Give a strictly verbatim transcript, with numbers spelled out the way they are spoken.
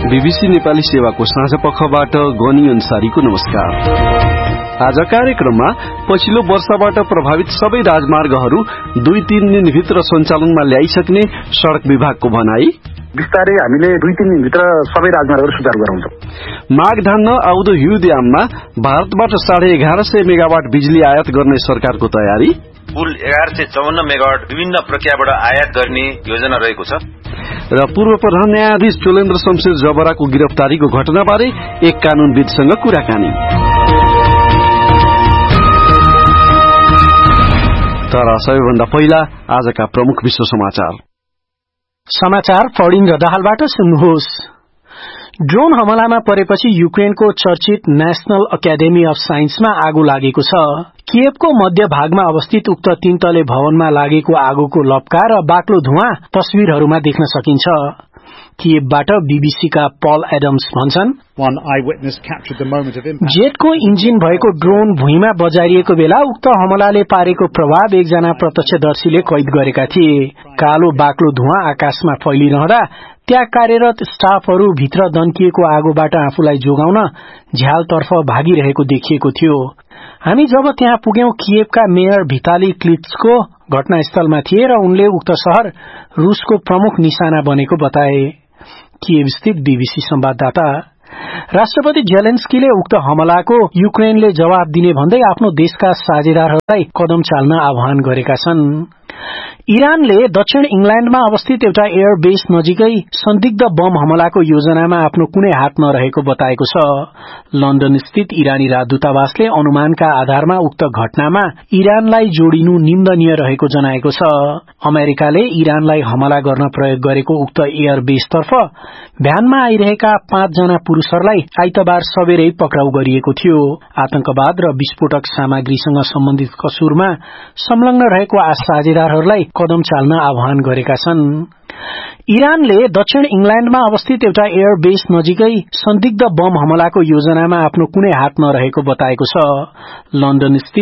BBC Nepali सेवाको साँझ पखबाट गनी अन्सारीको नमस्कार। आज कार्यक्रममा पछिल्लो वर्षबाट प्रभावित सबै राजमार्गहरू दुई तीन दिनभित्र सञ्चालनमा ल्याइसक्ने सड़क विभागको भनाई। बिस्तारै हामीले दुई तीन दिनभित्र सबै राजमार्गहरू सुचारू गराउँछौं। माघ धान्न आउँदो हिउँदयाममा भारतबाट साढे एघार सय मेगावाट बिजुली आयात गर्ने सरकारको तयारी। कुल एघार सय चौवन्न मेगावाट विभिन्न प्रक्रियाबाट आयात गर्ने योजना रहेको छ। र पूर्व प्रधान न्यायाधीश चोलेन्द्र शमशेर जबराको गिरफ्तारीको घटनाबारे एक कानूनविदसँग कुराकानी। तर सबैभन्दा पहिला आजका प्रमुख विश्व समाचार। समाचार पढिन र दाहालबाट सुन्नुहोस्। ड्रोन हमलामा परेपछि युक्रेनको चर्चित नेशनल एकाडेमी अफ साइन्समा आगो लागेको छ। किएभको मध्य भागमा अवस्थित उक्त तीन तले भवनमा लागेको आगोको लपका र बाक्लो धुवाँ तस्विरहरूमा देख्न सकिन्छ। किएभबाट बीबीसीका पल एडम्स भन्छन्, जेटको इन्जिन भएको ड्रोन भुइँमा बजारिएको बेला उक्त हमलाले पारेको प्रभाव एकजना प्रत्यक्षदर्शीले कैद गरेका थिए। कालो बाक्लो धुवाँ आकाशमा फैलिरहँदा त्यहाँ कार्यरत स्टाफहरू भित्र दन्किएको आगोबाट आफूलाई जोगाउन झ्यालतर्फ भागिरहेको देखिएको थियो। हामी जब त्यहाँ पुग्यौं, किएभका मेयर भिताली क्लिट्सको घटनास्थलमा थिए र उनले उक्त शहर रूसको प्रमुख निशाना बनेको बताए। किएभ स्थित बीबीसी संवाददाता। राष्ट्रपति जेलेन्स्कीले उक्त हमलाको युक्रेनले जवाब दिने भन्दै आफ्नो देशका साझेदारहरूलाई कदम चाल्न आह्वान गरेका छन्। इरानले दक्षिण इंग्ल्याण्डमा अवस्थित एउटा एयर बेस नजिकै संदिग्ध बम हमलाको योजनामा आफ्नो कुनै हात नरहेको बताएको छ। लन्डन स्थित इरानी राजदूतावासले अनुमानका आधारमा उक्त घटनामा इरानलाई जोडिनु निन्दनीय रहेको जनाएको छ। अमेरिकाले इरानलाई हमला गर्न प्रयोग गरेको उक्त एयर बेसतर्फ भ्यानमा आइरहेका पाँचजना पुरूषहरूलाई आइतबार सबेरै पक्राउ गरिएको थियो। आतंकवाद र विस्फोटक सामग्रीसँग सम्बन्धित कसुरमा संलग्न रहेको साझेदारहरूलाई कदम चाल्न आह्वान गरेका छन्। इरानले दक्षिण इंग्ल्याण्डमा अवस्थित एउटा एयर बेस नजिकै संदिग्ध बम हमलाको योजनामा आफ्नो कुनै हात नरहेको बताएको छ। लन्डन स्थित